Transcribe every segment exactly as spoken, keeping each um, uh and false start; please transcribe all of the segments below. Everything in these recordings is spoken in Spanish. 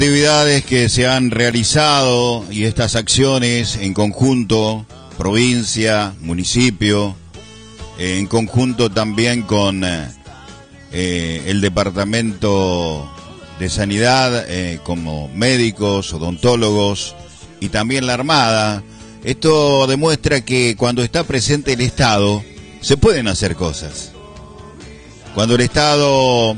Actividades que se han realizado y estas acciones en conjunto, provincia, municipio, eh, en conjunto también con eh, el Departamento de Sanidad, eh, como médicos, odontólogos y también la Armada. Esto demuestra que cuando está presente el Estado se pueden hacer cosas. Cuando el Estado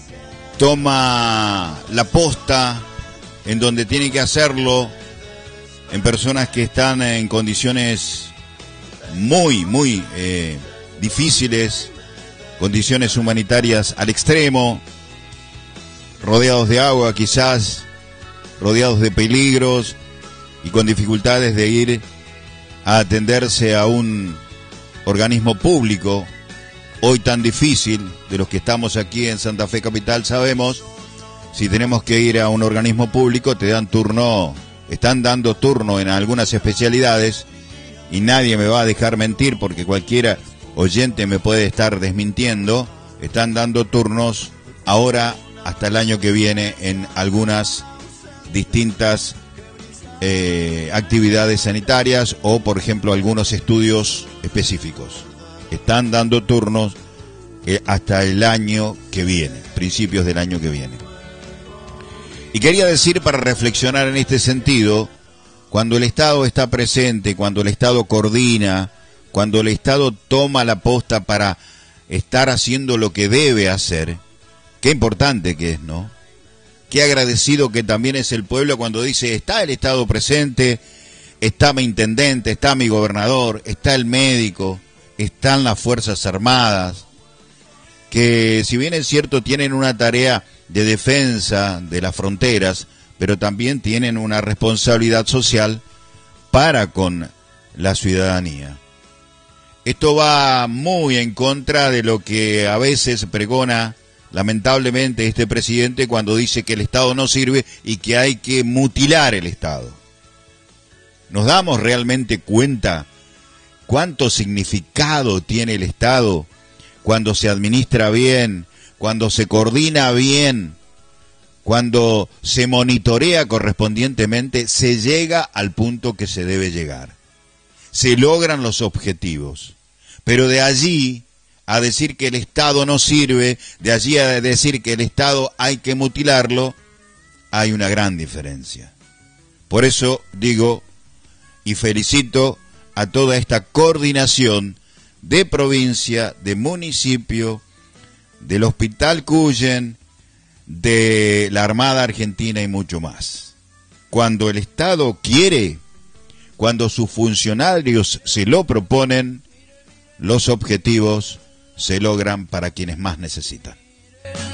toma la posta en donde tiene que hacerlo, en personas que están en condiciones muy, muy eh, difíciles, condiciones humanitarias al extremo, rodeados de agua quizás, rodeados de peligros y con dificultades de ir a atenderse a un organismo público, hoy tan difícil, de los que estamos aquí en Santa Fe Capital sabemos, si tenemos que ir a un organismo público te dan turno, están dando turno en algunas especialidades y nadie me va a dejar mentir porque cualquiera oyente me puede estar desmintiendo, están dando turnos ahora hasta el año que viene en algunas distintas eh, actividades sanitarias o por ejemplo algunos estudios específicos. Están dando turnos eh, hasta el año que viene, principios del año que viene. Y quería decir, para reflexionar en este sentido, cuando el Estado está presente, cuando el Estado coordina, cuando el Estado toma la posta para estar haciendo lo que debe hacer, qué importante que es, ¿no? Qué agradecido que también es el pueblo cuando dice, está el Estado presente, está mi intendente, está mi gobernador, está el médico, están las Fuerzas Armadas, que si bien es cierto tienen una tarea de defensa de las fronteras, pero también tienen una responsabilidad social para con la ciudadanía. Esto va muy en contra de lo que a veces pregona lamentablemente este presidente cuando dice que el Estado no sirve y que hay que mutilar el Estado. ¿Nos damos realmente cuenta cuánto significado tiene el Estado cuando se administra bien, cuando se coordina bien, cuando se monitorea correspondientemente, se llega al punto que se debe llegar? Se logran los objetivos, pero de allí a decir que el Estado no sirve, de allí a decir que el Estado hay que mutilarlo, hay una gran diferencia. Por eso digo y felicito a toda esta coordinación de provincia, de municipio, del Hospital Cuyen, de la Armada Argentina y mucho más. Cuando el Estado quiere, cuando sus funcionarios se lo proponen, los objetivos se logran para quienes más necesitan.